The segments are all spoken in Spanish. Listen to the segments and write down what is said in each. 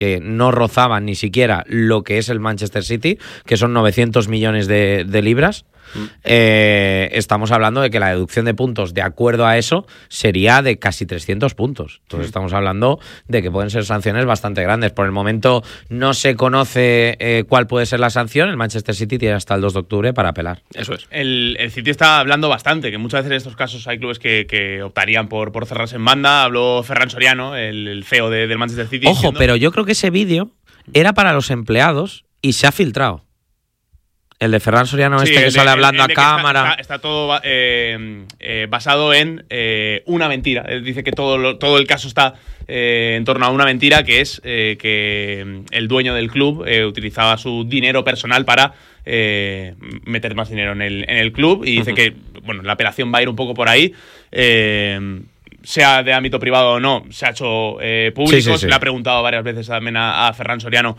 que no rozaban ni siquiera lo que es el Manchester City, que son 900 millones de libras. Estamos hablando de que la deducción de puntos de acuerdo a eso sería de casi 300 puntos. Entonces estamos hablando de que pueden ser sanciones bastante grandes. Por el momento no se conoce cuál puede ser la sanción. El Manchester City tiene hasta el 2 de octubre para apelar. Eso es. El City está hablando bastante, que muchas veces en estos casos hay clubes que optarían por cerrarse en banda. Habló Ferran Soriano, el CEO del Manchester City. Ojo, diciendo... pero yo creo que ese vídeo era para los empleados y se ha filtrado. El de Ferran Soriano, sí, que sale hablando a cámara. Está todo basado en una mentira. Él dice que todo el caso está en torno a una mentira, que es que el dueño del club utilizaba su dinero personal para meter más dinero en el club. Y dice que bueno, la apelación va a ir un poco por ahí. Sea de ámbito privado o no, se ha hecho público. Se le ha preguntado varias veces también a Ferran Soriano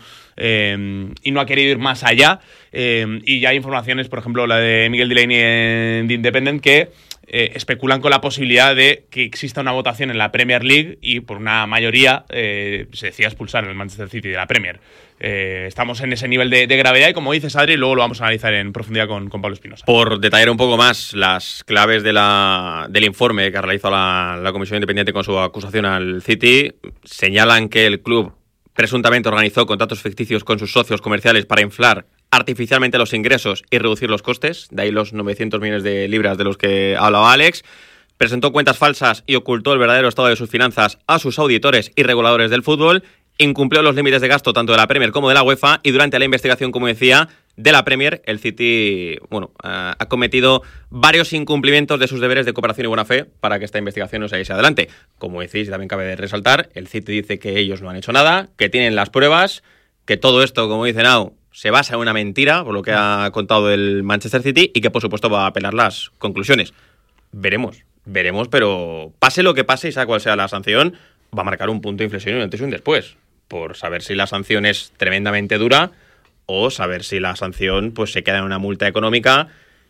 y no ha querido ir más allá. Y ya hay informaciones, por ejemplo, la de Miguel Delaney en The Independent, que especulan con la posibilidad de que exista una votación en la Premier League y por una mayoría se decida expulsar al Manchester City de la Premier. Estamos en ese nivel de gravedad y, como dices, Adri, luego lo vamos a analizar en profundidad con Pablo Espinosa. Por detallar un poco más las claves del informe que ha realizado la Comisión Independiente con su acusación al City, señalan que el club presuntamente organizó contratos ficticios con sus socios comerciales para inflar artificialmente los ingresos y reducir los costes, de ahí los 900 millones de libras de los que hablaba Alex. Presentó cuentas falsas y ocultó el verdadero estado de sus finanzas a sus auditores y reguladores del fútbol. Incumplió los límites de gasto tanto de la Premier como de la UEFA, y durante la investigación, como decía, de la Premier, el City ha cometido varios incumplimientos de sus deberes de cooperación y buena fe para que esta investigación no se saliese adelante. Como decís, también cabe resaltar, el City dice que ellos no han hecho nada, que tienen las pruebas, que todo esto, como dice Nau, se basa en una mentira, por lo que ha contado el Manchester City, y que por supuesto va a apelar las conclusiones. Veremos, pero pase lo que pase y sea cual sea la sanción, va a marcar un punto de inflexión y un antes y un después, por saber si la sanción es tremendamente dura o saber si la sanción pues se queda en una multa económica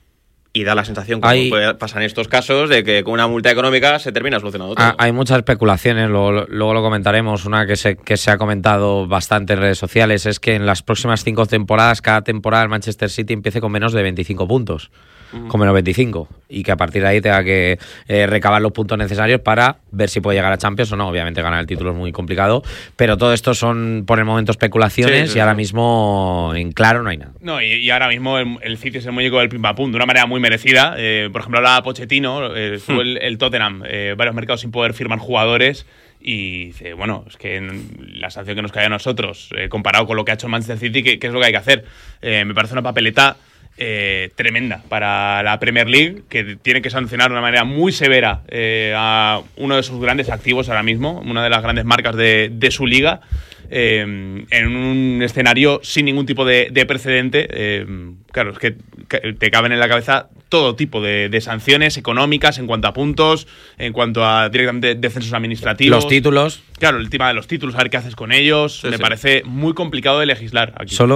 y da la sensación, como puede pasar en estos casos, de que con una multa económica se termina solucionando todo. Hay muchas especulaciones, luego lo comentaremos. Una que se ha comentado bastante en redes sociales es que en las próximas 5 temporadas, cada temporada el Manchester City empiece con menos de 25 puntos. Con menos 25, y que a partir de ahí tenga que recabar los puntos necesarios para ver si puede llegar a Champions o no. Obviamente ganar el título es muy complicado, pero todo esto son por el momento especulaciones, y ahora mismo en claro no hay nada. No, y ahora mismo el City es el muñeco del pim pam pum de una manera muy merecida. Por ejemplo, hablaba Pochettino, estuvo el Tottenham varios mercados sin poder firmar jugadores. Y dice, bueno, es que la sanción que nos cae a nosotros, comparado con lo que ha hecho el Manchester City, ¿qué es lo que hay que hacer? Me parece una papeleta tremenda para la Premier League, que tiene que sancionar de una manera muy severa a uno de sus grandes activos ahora mismo, una de las grandes marcas de su liga, en un escenario sin ningún tipo de precedente. Claro, es que te caben en la cabeza todo tipo de sanciones económicas en cuanto a puntos, en cuanto a directamente descensos administrativos. Los títulos. Claro, el tema de los títulos, a ver qué haces con ellos. Me parece muy complicado de legislar aquí. Solo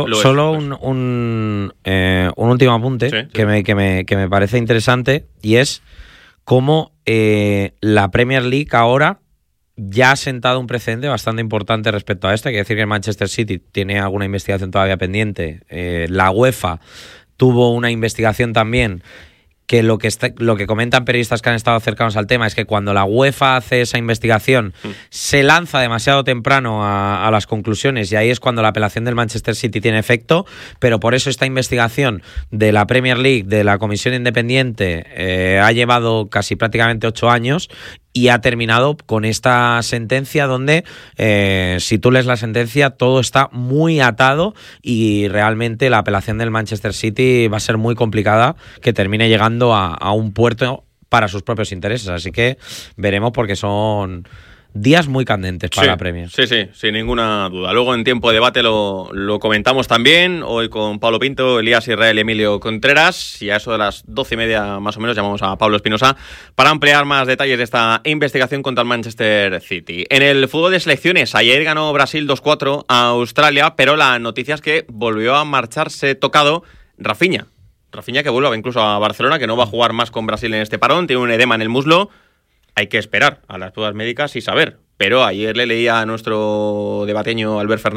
un último apunte que me parece interesante, y es cómo la Premier League ahora ya ha sentado un precedente bastante importante respecto a esto. Hay que decir que el Manchester City tiene alguna investigación todavía pendiente. La UEFA tuvo una investigación también, que lo que comentan periodistas que han estado cercanos al tema es que cuando la UEFA hace esa investigación se lanza demasiado temprano a las conclusiones, y ahí es cuando la apelación del Manchester City tiene efecto. Pero por eso esta investigación de la Premier League, de la Comisión Independiente, ha llevado casi prácticamente 8 años y ha terminado con esta sentencia donde, si tú lees la sentencia, todo está muy atado, y realmente la apelación del Manchester City va a ser muy complicada que termine llegando a un puerto para sus propios intereses. Así que veremos, porque son días muy candentes para la Premier. Sí, sin ninguna duda. Luego en tiempo de debate lo comentamos también, hoy con Pablo Pinto, Elías Israel y Emilio Contreras, y a eso de las 12:30 más o menos llamamos a Pablo Espinosa para ampliar más detalles de esta investigación contra el Manchester City. En el fútbol de selecciones, ayer ganó Brasil 2-4 a Australia, pero la noticia es que volvió a marcharse tocado Rafinha, que vuelve incluso a Barcelona, que no va a jugar más con Brasil en este parón, tiene un edema en el muslo. Hay que esperar a las pruebas médicas y saber Pero ayer le leía a nuestro debateño Albert Fernández